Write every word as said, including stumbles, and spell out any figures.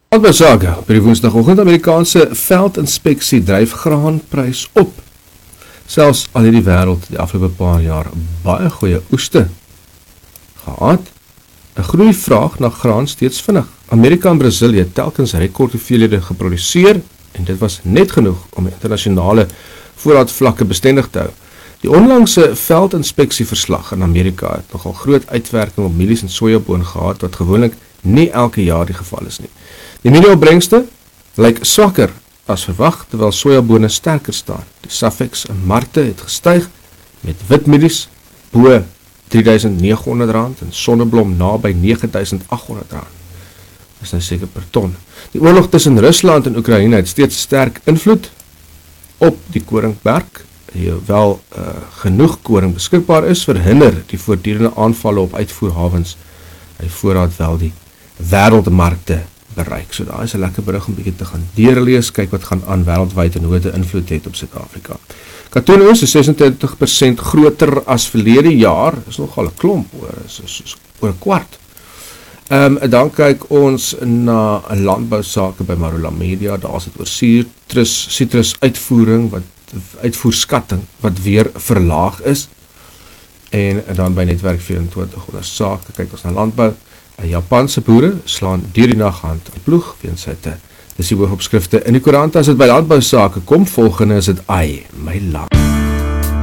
Landbousake, by die woensdagoggend Amerikaanse veldinspeksie dryf graanprys op. Selfs al het die wêreld die afgelope paar jaar baie goeie oeste gehad, 'n groei vraag na graan steeds vinnig. Amerika en Brasilië het telkens rekord hoeveelhede geproduseer en dit was net genoeg om internasionale voorraadvlakke bestendig te hou. Die onlangse veldinspeksieverslag in Amerika het nogal groot uitwerking op mielies en sojaboon gehad wat gewoonlik nie elke jaar die geval is nie. Die mielieopbrengste lyk swakker as verwag, terwyl sojabone sterker staan. Die Safex in markte het gestyg met witmielies bo drie duisend nege honderd rand en sonneblom naby nege duisend agt honderd rand. Dit is nou seker per ton. Die oorlog tussen Rusland en Oekraïne het steeds sterk invloed op die koringberg. Hoewel uh, genoeg koring beskikbaar is, verhinder die voortdurende aanvalle op uitvoerhavens die voorraad wel die wêreldmarkte bereik. So daar is 'n lekker berig om bietjie te gaan deurlees, kyk wat gaan aan wêreldwyd en hoe dit 'n invloed het op Suid-Afrika. Katoenoos is ses en twintig persent groter as verlede jaar, is nogal 'n klomp oor, is, is, is oor 'n kwart. Um, dan kyk ons na 'n landbousake by Marula Media, daar is dit oor citrus, citrus uitvoering, wat uitvoerskatting, wat weer verlaag is, en dan by Netwerk vyf-en-twintig onder sake, kyk ons na landbou. Japanse boere slaan deur die nag hand aan ploeg, weens hitte. Dis die hoofopskrifte in die koerant. As dit by landbousake kom, volgende is dit ai, my land.